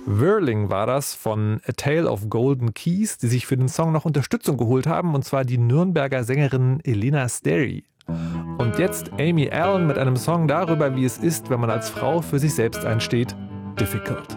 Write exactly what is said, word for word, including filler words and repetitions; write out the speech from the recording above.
Whirling war das von A Tale of Golden Keys, die sich für den Song noch Unterstützung geholt haben, und zwar die Nürnberger Sängerin Elena Steri. Und jetzt Amy Allen mit einem Song darüber, wie es ist, wenn man als Frau für sich selbst einsteht. Difficult.